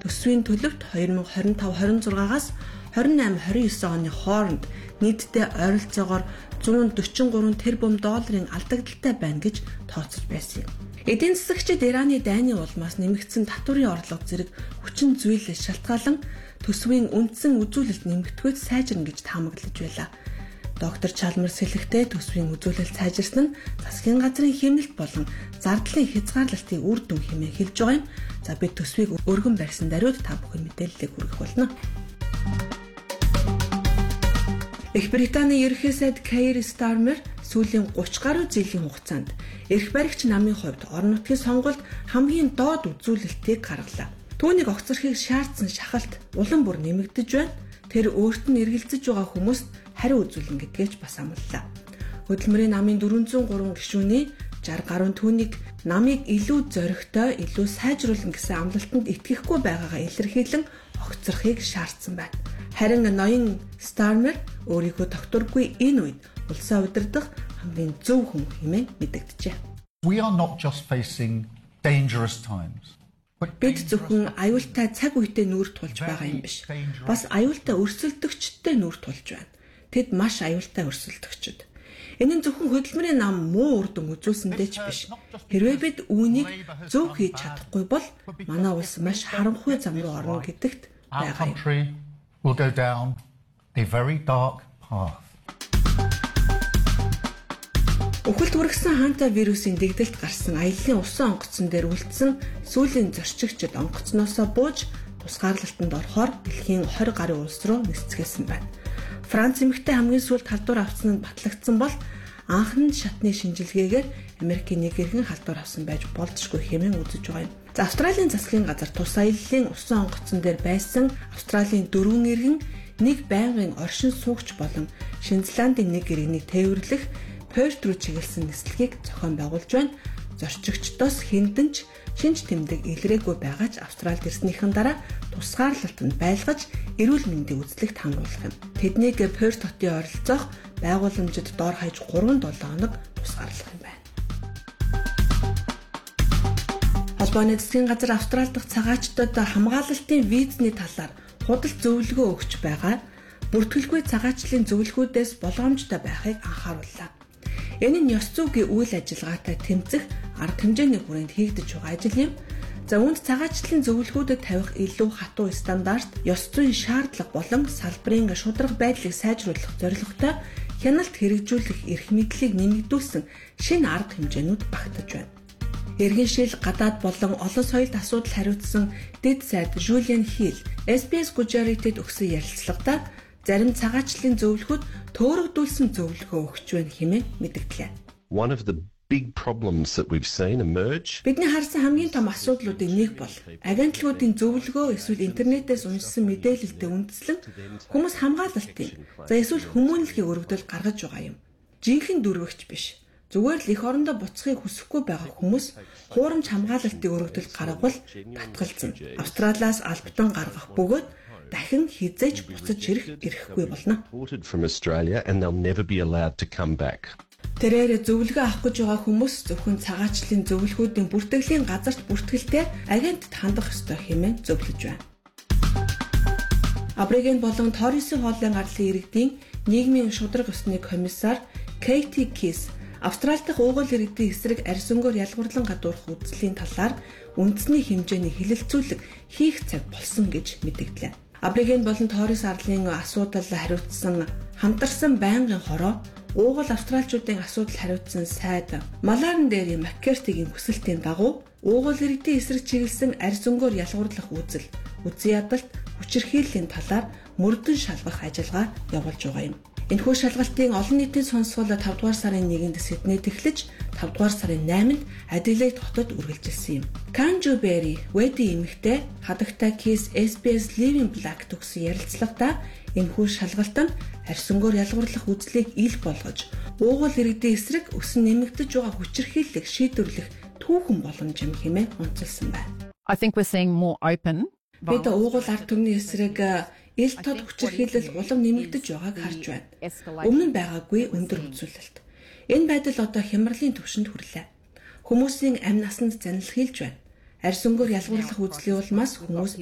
төсвийн төлөвт 2025-26-аас 28-29 оны хооронд нийтдээ ойролцоогоор 143 тэрбум долларын алдагдaltaй байна гэж тооцож байсан юм. Эдийн засагчид Ираны дайны улмаас нэмэгдсэн татварын орлого зэрэг хүчин зүйлээс шалтгаалan төсвийн үндсэн үзүүлэлт нэмэгдэхүйд сайжирна гэж таамаглаж байлаа. Доктор Чалмерс хэлэхдээ төсвийн үзүүлэлт сайжирсан нь засгийн газрын хэмнэлт болон зардлын хязгаарлалтын үр дүн хэмээн хэлж байгаа юм. За бид төсвийг өргөн барьсан даруйд та бүхэн мэдээллийг хүргэх болно. Их Британий ерөнхий сайд Keir Starmer сүүлийн 30 гаруй жилийн хугацаанд эрх баригч намын хувьд орон нутгийн сонгуульд хамгийн доод үзүүлэлтийг гаргалаа. Түүнийг огцорхийг шаардсан шахалт улам бүр нэмэгдэж байна. Тэр өөрт нь эргэлзэж байгаа хүмүүст хариу үзүүлнэ гэдгээч бас амлалаа. Хөдөлмөрийн намын 403 гишүүний 60 гаруй түүнийг намыг илүү зоригтой, илүү сайжруулна гэсэн амлалтанд итгэхгүй байгаагаа илэрхийлэн огцорхийг шаардсан байна. Харин ноён Starmer өөрийгөө тогтворгүй энэ үед улсаа удирдах хамгийн зөв хүн хэмээн мэдэгджээ. We are not just facing dangerous times. Бид зөвхөн аюултай цаг үедээ нүүр тулж байгаа юм биш. Бас аюултай өрсөлдөгчдтэй нүүр тулж байна. Тэд маш аюултай өрсөлдөгчд. Энэ нь зөвхөн хөдөлмөрийн нам муу үр дүн үзүүлсэндээ ч биш. Хэрвээ бид үүнийг зөв хийж чадахгүй бол манай улс маш харанхуй зам руу орно гэдэгт байгаа юм. Will go down a very dark path. Үхэлд хүргэсэн хаанта вирусын дэгдэлт гарсан аяллаа усан онгоцон дээр үлдсэн сүүлийн зорчигчид онгоцноосоо бууж тусгаарлалтанд орохоор дэлхийн 20 гаруй улс руу нисцгээсэн байна. Франц эмэгтэй хамгийн сүүлд халдвар авсан нь батлагдсан бол анхны шатны шинжилгээгээр Америкийн нэг иргэн халдвар авсан байж болзошгүй хэмээн үзэж байгаа юм. За Австралийн засгийн газар тус аяллаа усан онгоцон дээр байсан Австралийн 4 иргэн нэг байнгын оршин суугч болон Шинзландын нэг иргэнийг тээвэрлэх Перт руу чиглэсэн нислэгийг зохион байгуулж байна. Зорчигчдоос хиндэнч шинж тэмдэг илрээгүй байгаа ч Австралид ирснийхэн дараа тусгаарлалтанд байлгаж эрүүл мэндийн үзлэгт хангуулах юм. Тэднийг Перт хотын ойролцоох байгууламжид дор хаяж 3-7 хоног тусгаарлах юм байна. Холбооны засгийн газар Австрали дахь цагаачдад хамгаалалтын визний талаар худал зөвлөгөө өгч байгаа. Бүртгэлгүй цагаачлалын зөвлөгүүдээс болгоомжтой байхыг анхаарууллаа. Энэ нь ёс зүйн үйл ажиллагаатай тэмцэх арга хэмжээний хүрээнд хийгдэж байгаа ажил юм. За үүнд цагаачлалын зөвлөгүүдэд тавих илүү хатуу стандарт, ёс зүйн шаардлага болон салбарын шударга байдлыг сайжруулах зорилготой хяналт хэрэгжүүлэх эрх мэдлийг нэмэгдүүлсэн шинэ арга хэмжээнүүд багтаж байна. Эргэн шил гадаад болон олон соёлд асуудал хариуцсан дэд сайд Жулиан Хил SBS Gujarati-д өгсөн ярилцлагада зарим цагаачлалын зөвлөхөд төөрөгдүүлсэн зөвлөгөө өгч байна хэмээн мэдгдлээ. One of the big problems that we've seen emerge. Бидний харсан хамгийн том асуудлуудын нэг бол агентлагуудын зөвлөгөө эсвэл интернетээс уншсан мэдээлэлтэй үндэслэн хүмүүс хамгаалалтын за эсвэл хүмүүнлэгийн өргөдөл гаргаж байгаа юм. Жинхэнэ дүрвэгч биш. Зүгээр л эх орондоо буцахыг хүсэхгүй байгаа хүмүүс хуурамч хамгаалалтын өргөдөл гаргавал татгалзсан. Австралиас албатан гаргах бөгөөд дахин хизээж буцаж ирэхгүй болно. Тэрээр зөвлөгөө авах гэж байгаа хүмүүс зөвхөн цагаачлалын зөвлөгүүдийн бүртгэлийн газарт бүртгэлтэй агентд хандах ёстой хэмээн зөвлөж байна. Абориген болон Торресын хоолойн арлын иргэдийн нийгмийн шударга ёсны комиссар Katie Kiss Австрали дахь уугуул иргэдийн эсрэг арьс өнгөөр ялгуурлан гадуурх үзлийн талаар үндэсний хэмжээний хилэлцүүлэг хийх цаг болсон гэж мэдгдлээ. Абориген болон Торрес арлын асуудал хариуцсан хамтарсан байнгын хороо уугуул австралчуудын асуудал хариуцсан сайд Маларн дээр Маккертигийн хүсэлтийн дагуу уугуул иргэдийн эсрэг чиглэсэн арьс өнгөөр ялгуурлах үзэл, үсгийн ядалт, хүчирхийллийн талаар мөрдөн шалгах ажиллагаа явуулж байгаа юм. Энэхүү шалгалтын олон нийтийн сонсгол 5 дугаар сарын 1-нд Сиднейд эхлэж 5 дугаар сарын 8-нд Аделаид хотод үргэлжилсэн юм. Канжу Бэри, Wedi эмэгтэй хадагтай Kiss SBS Living Black төгсөн ярилцлагада энэхүү шалгалт нь арьс өнгөөр ялгуурлах үзлийг ил болгож, уугуул иргэдийн эсрэг өсөн нэмэгдэж байгаа хүчирхийллийг шийдвэрлэх түүхэн боломж юм хэмээн онцолсон байна. I think we're seeing more open. Бид уугуул ард түмний эсрэг ил тод хүчирхийлэл улам нэмэгдэж байгааг харж байна. Өмнө нь байгаагүй өндөр үзүүлэлт. Энэ байдал одоо хямралын түвшинд хүрлээ. Хүмүүсийн амь насанд занил хийлж байна. Арьс өнгөөр ялгуурлах үзлийн улмаас хүмүүс